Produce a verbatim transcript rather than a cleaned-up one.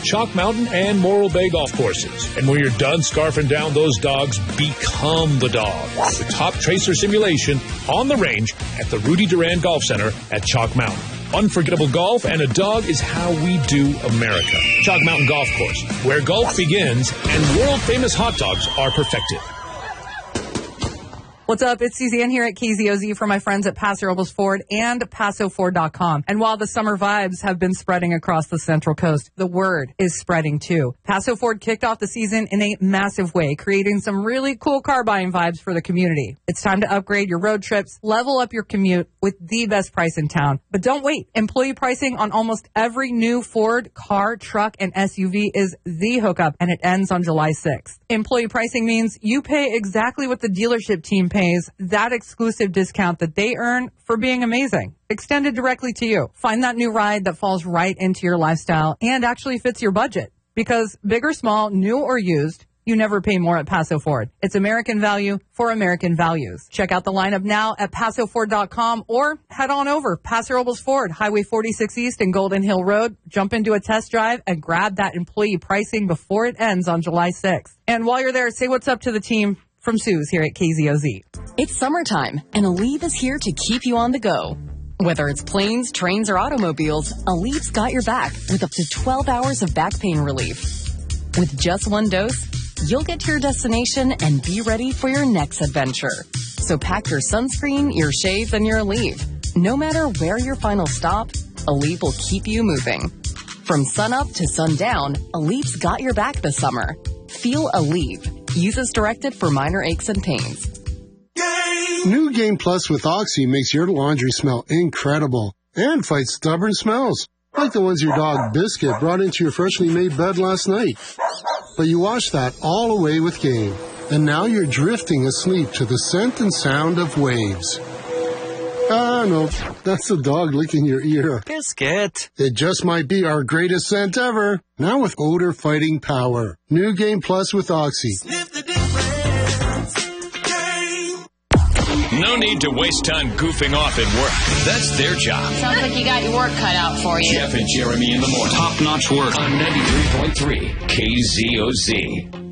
Chalk Mountain and Morro Bay golf courses. And when you're done scarfing down those dogs, become the dog. The top tracer simulation on the range at the Rudy Duran Golf Center at Chalk Mountain. Unforgettable golf and a dog is how we do America. Chalk Mountain Golf Course, where golf begins and world-famous hot dogs are perfected. What's up? It's Suzanne here at K Z O Z for my friends at Paso Robles Ford and Paso Ford dot com. And while the summer vibes have been spreading across the Central Coast, the word is spreading too. Paso Ford kicked off the season in a massive way, creating some really cool car buying vibes for the community. It's time to upgrade your road trips, level up your commute with the best price in town. But don't wait. Employee pricing on almost every new Ford car, truck, and S U V is the hookup, and it ends on July sixth. Employee pricing means you pay exactly what the dealership team pays, that exclusive discount that they earn for being amazing, extended directly to you. Find that new ride that falls right into your lifestyle and actually fits your budget. Because big or small, new or used, you never pay more at Paso Ford. It's American value for American values. Check out the lineup now at Paso Ford dot com or head on over Paso Robles Ford, Highway forty-six East and Golden Hill Road. Jump into a test drive and grab that employee pricing before it ends on July sixth. And while you're there, say what's up to the team from Suze here at K Z O Z. It's summertime, and Aleve is here to keep you on the go. Whether it's planes, trains, or automobiles, Aleve's got your back with up to twelve hours of back pain relief. With just one dose, you'll get to your destination and be ready for your next adventure. So pack your sunscreen, your shades, and your Aleve. No matter where your final stop, Aleve will keep you moving. From sunup to sundown, Aleve's got your back this summer. Feel Aleve. Use as directed for minor aches and pains. New Game Plus with Oxy makes your laundry smell incredible and fights stubborn smells, like the ones your dog Biscuit brought into your freshly made bed last night. But you washed that all away with Game, and now you're drifting asleep to the scent and sound of waves. Ah, no, that's the dog licking your ear. Biscuit. It just might be our greatest scent ever. Now with odor-fighting power. New Game Plus with Oxy. Sniff the difference. Game. No need to waste time goofing off at work. That's their job. Sounds like you got your work cut out for you. Jeff and Jeremy in the morning. Top-notch work On ninety-three point three K Z O Z.